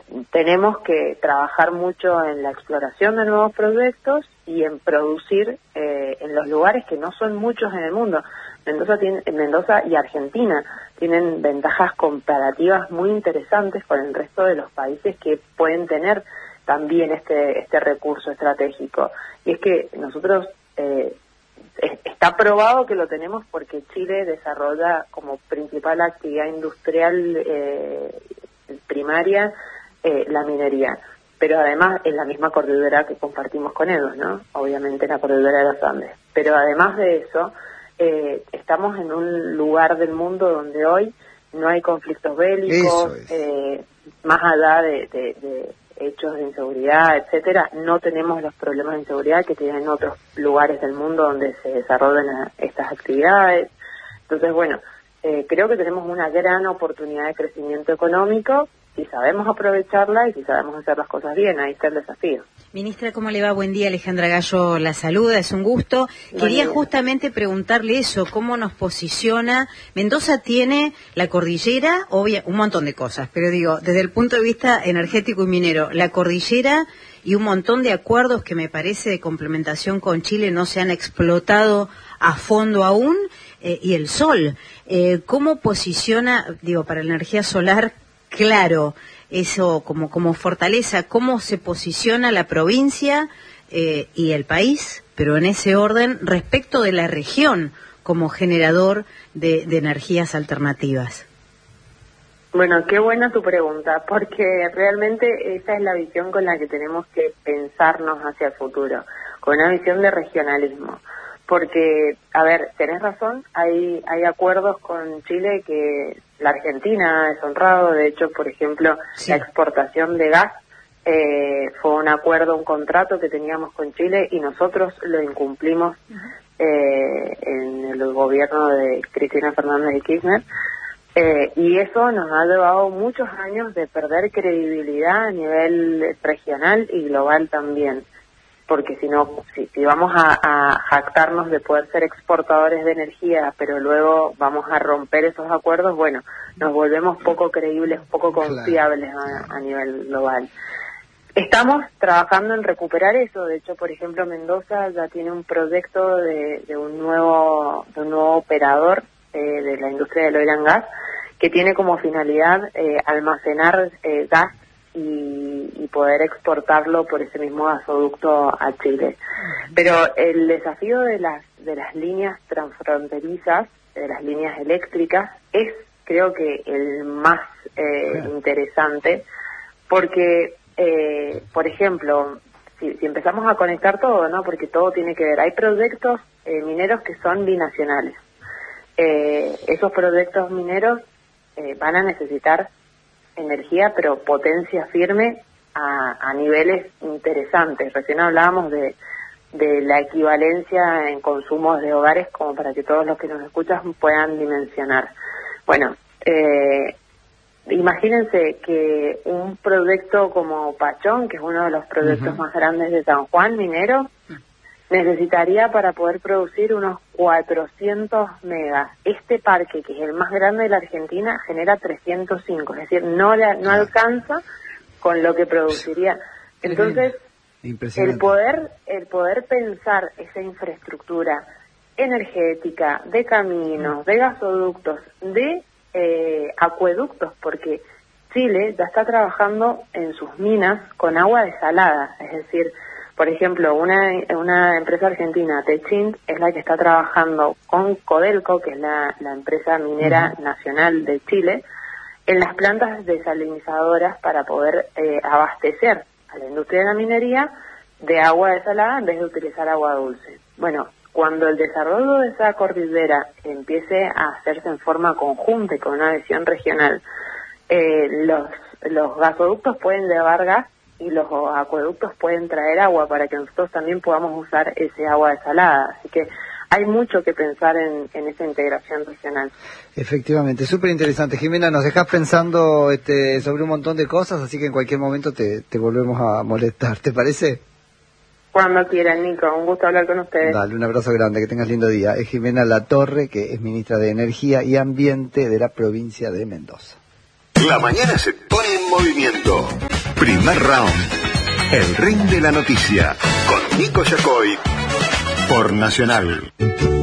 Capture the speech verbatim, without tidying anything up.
tenemos que trabajar mucho en la exploración de nuevos proyectos y en producir eh, en los lugares que no son muchos en el mundo. Mendoza, tiene, Mendoza y Argentina tienen ventajas comparativas muy interesantes con el resto de los países que pueden tener también este este recurso estratégico. Y es que nosotros, eh, está probado que lo tenemos porque Chile desarrolla como principal actividad industrial eh, primaria eh, la minería, pero además en la misma cordillera que compartimos con ellos, ¿no? Obviamente en la cordillera de los Andes. Pero además de eso, eh, estamos en un lugar del mundo donde hoy no hay conflictos bélicos, es. eh, más allá de, de, de hechos de inseguridad, etcétera, no tenemos los problemas de inseguridad que tienen otros lugares del mundo donde se desarrollan estas actividades. Entonces, bueno, eh, creo que tenemos una gran oportunidad de crecimiento económico si sabemos aprovecharla y si sabemos hacer las cosas bien. Ahí está el desafío. Ministra, ¿cómo le va? Buen día, Alejandra Gallo la saluda, es un gusto. Buen Quería día. justamente preguntarle eso, ¿cómo nos posiciona? Mendoza tiene la cordillera, obvia, un montón de cosas, pero digo, desde el punto de vista energético y minero, la cordillera y un montón de acuerdos que me parece de complementación con Chile no se han explotado a fondo aún, eh, y el sol. Eh, ¿Cómo posiciona, digo, para la energía solar, claro, eso como como fortaleza, cómo se posiciona la provincia eh, y el país, pero en ese orden, respecto de la región como generador de, de energías alternativas? Bueno, qué buena tu pregunta, porque realmente esa es la visión con la que tenemos que pensarnos hacia el futuro, con una visión de regionalismo. Porque, a ver, tenés razón, hay hay acuerdos con Chile que la Argentina es honrado. De hecho, por ejemplo, sí, la exportación de gas eh, fue un acuerdo, un contrato que teníamos con Chile y nosotros lo incumplimos uh-huh. eh, en el gobierno de Cristina Fernández de Kirchner. Eh, y eso nos ha llevado muchos años de perder credibilidad a nivel regional y global también. Porque si no, si, si vamos a, a jactarnos de poder ser exportadores de energía, pero luego vamos a romper esos acuerdos, bueno, nos volvemos poco creíbles, poco confiables a, a nivel global. Estamos trabajando en recuperar eso. De hecho, por ejemplo, Mendoza ya tiene un proyecto de, de un nuevo de un nuevo operador eh, de la industria del oil and gas que tiene como finalidad eh, almacenar eh, gas y, y poder exportarlo por ese mismo gasoducto a Chile. Pero el desafío de las de las líneas transfronterizas, de las líneas eléctricas, es creo que el más eh, interesante, porque eh, por ejemplo, si, si empezamos a conectar todo, ¿no? Porque todo tiene que ver, hay proyectos eh, mineros que son binacionales. Eh, esos proyectos mineros eh, van a necesitar energía, pero potencia firme a, a niveles interesantes. Recién hablábamos de, de la equivalencia en consumos de hogares, como para que todos los que nos escuchan puedan dimensionar. Bueno, eh, imagínense que un proyecto como Pachón, que es uno de los proyectos uh-huh. más grandes de San Juan, minero, necesitaría para poder producir unos cuatrocientos megas. Este parque, que es el más grande de la Argentina, genera trescientos cinco, es decir, no le, no alcanza con lo que produciría. Entonces, el poder el poder pensar esa infraestructura energética, de caminos, de gasoductos, de eh, acueductos, porque Chile ya está trabajando en sus minas con agua desalada, es decir, por ejemplo, una una empresa argentina, Techint, es la que está trabajando con Codelco, que es la, la empresa minera uh-huh. nacional de Chile, en las plantas desalinizadoras para poder eh, abastecer a la industria de la minería de agua desalada en vez de utilizar agua dulce. Bueno, cuando el desarrollo de esa cordillera empiece a hacerse en forma conjunta y con una visión regional, eh, los, los gasoductos pueden llevar gas y los acueductos pueden traer agua para que nosotros también podamos usar ese agua desalada. Así que hay mucho que pensar en, en esa integración regional. Efectivamente, súper interesante. Jimena, nos dejás pensando este, sobre un montón de cosas, así que en cualquier momento te, te volvemos a molestar, ¿te parece? Cuando quieran, Nico, un gusto hablar con ustedes. Dale, un abrazo grande, que tengas lindo día. Es Jimena Latorre, que es ministra de Energía y Ambiente de la provincia de Mendoza. La mañana se pone en movimiento. Primer round. El ring de la noticia. Con Nico Yacoy. Por Nacional.